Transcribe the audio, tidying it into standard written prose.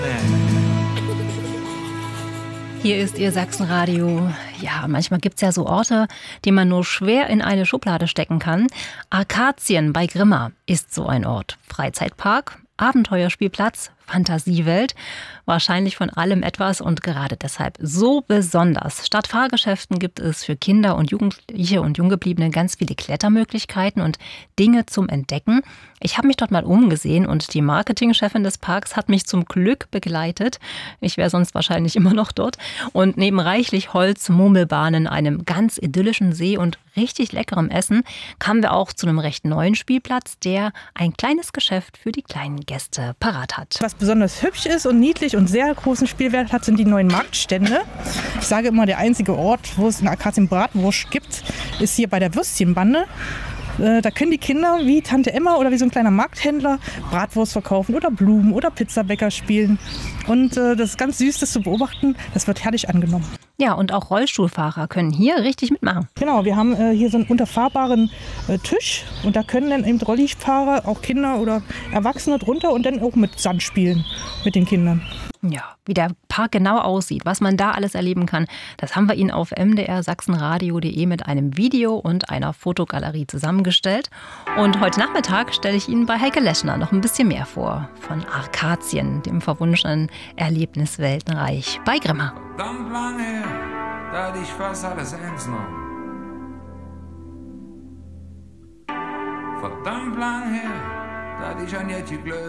Hier ist Ihr Sachsenradio. Ja, manchmal gibt es ja so Orte, die man nur schwer in eine Schublade stecken kann. Arkazien bei Grimma ist so ein Ort. Freizeitpark, Abenteuerspielplatz, Fantasiewelt. Wahrscheinlich von allem etwas und gerade deshalb so besonders. Statt Fahrgeschäften gibt es für Kinder und Jugendliche und Junggebliebene ganz viele Klettermöglichkeiten und Dinge zum Entdecken. Ich habe mich dort mal umgesehen und die Marketingchefin des Parks hat mich zum Glück begleitet. Ich wäre sonst wahrscheinlich immer noch dort. Und neben reichlich Holz, Murmelbahnen, einem ganz idyllischen See und richtig leckerem Essen kamen wir auch zu einem recht neuen Spielplatz, der ein kleines Geschäft für die kleinen Gäste parat hat. Was besonders hübsch ist und niedlich und sehr großen Spielwert hat, sind die neuen Marktstände. Ich sage immer, der einzige Ort, wo es in Arkazien Bratwurst gibt, ist hier bei der Würstchenbande. Da können die Kinder wie Tante Emma oder wie so ein kleiner Markthändler Bratwurst verkaufen oder Blumen oder Pizzabäcker spielen. Und das ist ganz süß, das zu beobachten. Das wird herrlich angenommen. Ja, und auch Rollstuhlfahrer können hier richtig mitmachen. Genau, wir haben hier so einen unterfahrbaren Tisch und da können dann eben Rollifahrer, auch Kinder oder Erwachsene drunter und dann auch mit Sand spielen mit den Kindern. Ja, wie der Park genau aussieht, was man da alles erleben kann, das haben wir Ihnen auf mdrsachsenradio.de mit einem Video und einer Fotogalerie zusammengestellt. Und heute Nachmittag stelle ich Ihnen bei Heike Leschner noch ein bisschen mehr vor von Arkazien, dem verwunschenen Erlebnisweltenreich bei Grimma. Verdammt lange her, da hatte ich fast alles ernst genommen. Verdammt lang her, da hatte ich an Jetti Glöckchen.